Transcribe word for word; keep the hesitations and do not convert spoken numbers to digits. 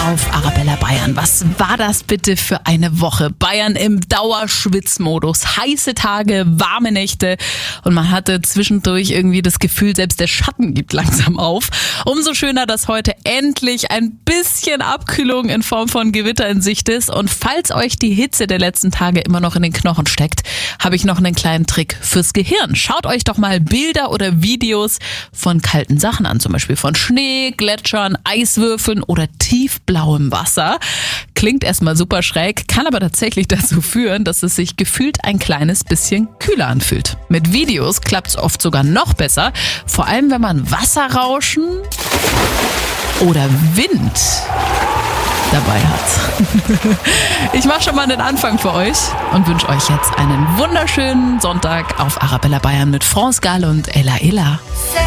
auf Arabella Bayern. Was war das bitte für eine Woche? Bayern im Dauerschwitzmodus. Heiße Tage, warme Nächte und man hatte zwischendurch irgendwie das Gefühl, selbst der Schatten gibt langsam auf. Umso schöner, dass heute endlich ein bisschen Abkühlung in Form von Gewitter in Sicht ist. Und falls euch die Hitze der letzten Tage immer noch in den Knochen steckt, habe ich noch einen kleinen Trick fürs Gehirn. Schaut euch doch mal Bilder oder Videos von kalten Sachen an, zum Beispiel von Schnee, Gletschern, Eiswürfeln oder tiefblauem Wasser. Klingt erstmal super schräg, kann aber tatsächlich dazu führen, dass es sich gefühlt ein kleines bisschen kühler anfühlt. Mit Videos klappt es oft sogar noch besser, vor allem wenn man Wasserrauschen oder Wind dabei hat. Ich mache schon mal den Anfang für euch und wünsche euch jetzt einen wunderschönen Sonntag auf Arabella Bayern mit France Gall und Ella Ella.